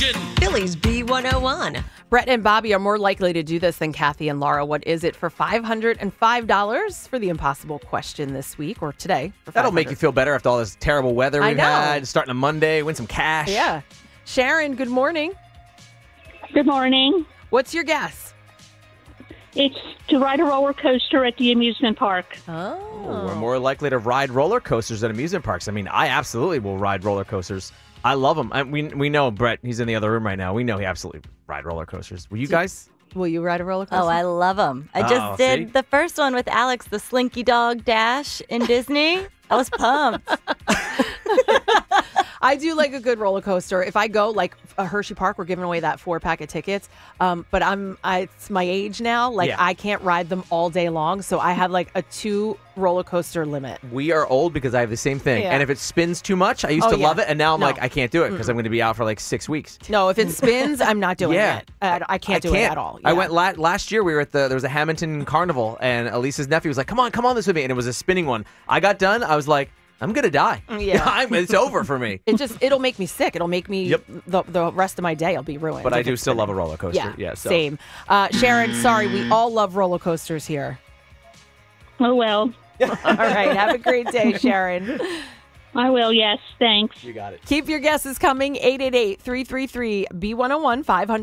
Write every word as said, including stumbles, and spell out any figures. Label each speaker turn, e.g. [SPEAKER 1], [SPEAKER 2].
[SPEAKER 1] question.
[SPEAKER 2] Phillies B one oh one.
[SPEAKER 3] Brett and Bobby are more likely to do this than Kathy and Laura. What is it for five hundred five dollars for the impossible question this week or today? For
[SPEAKER 4] That'll make you feel better after all this terrible weather
[SPEAKER 3] I
[SPEAKER 4] we've
[SPEAKER 3] know.
[SPEAKER 4] had. Starting a Monday, win some cash.
[SPEAKER 3] Yeah. Sharon, good morning.
[SPEAKER 5] Good morning.
[SPEAKER 3] What's your guess?
[SPEAKER 5] It's to ride a roller coaster at the amusement park.
[SPEAKER 3] Oh.
[SPEAKER 4] We're more likely to ride roller coasters at amusement parks. I mean, I absolutely will ride roller coasters. I love them. I, we we know Brett. He's in the other room right now. We know he absolutely ride roller coasters. Will you guys?
[SPEAKER 3] Will you ride a roller coaster?
[SPEAKER 6] Oh, I love them. I just
[SPEAKER 4] Oh,
[SPEAKER 6] did
[SPEAKER 4] see?
[SPEAKER 6] the first one with Alex, the Slinky Dog Dash in Disney. I was pumped.
[SPEAKER 3] I do like a good roller coaster. If I go, like a Hershey Park, we're giving away that four pack of tickets. Um, but I'm, I, it's my age now. Like
[SPEAKER 4] Yeah.
[SPEAKER 3] I can't ride them all day long, so I have like a two roller coaster limit.
[SPEAKER 4] We are old because I have the same thing.
[SPEAKER 3] Yeah.
[SPEAKER 4] And if it spins too much, I used
[SPEAKER 3] Oh,
[SPEAKER 4] to
[SPEAKER 3] yeah.
[SPEAKER 4] love it, and now I'm
[SPEAKER 3] No.
[SPEAKER 4] like, I can't do it because I'm going to be out for like six weeks.
[SPEAKER 3] No, if it spins, I'm not doing
[SPEAKER 4] Yeah.
[SPEAKER 3] it. I, I can't do it at all.
[SPEAKER 4] I
[SPEAKER 3] Yeah.
[SPEAKER 4] went la- last year. We were at the there was a Hamilton Carnival, and Elisa's nephew was like, "Come on, come on, this with me," and it was a spinning one. I got done. I was like, "I'm gonna die.
[SPEAKER 3] Yeah.
[SPEAKER 4] I'm, it's over for me."
[SPEAKER 3] It just it'll make me sick. It'll make me
[SPEAKER 4] Yep.
[SPEAKER 3] the the rest of my day. I'll be ruined.
[SPEAKER 4] But I
[SPEAKER 3] if
[SPEAKER 4] do
[SPEAKER 3] it's
[SPEAKER 4] still
[SPEAKER 3] spinning.
[SPEAKER 4] love a roller coaster.
[SPEAKER 3] Yeah,
[SPEAKER 4] Yeah, so.
[SPEAKER 3] same. Uh, Sharon, sorry, we all love roller coasters here.
[SPEAKER 5] Oh, well,
[SPEAKER 3] All right, have a great day, Sharon.
[SPEAKER 5] I will, yes. Thanks.
[SPEAKER 4] You got it.
[SPEAKER 3] Keep your guesses coming. eight eight eight, three three three, B one oh one, five hundred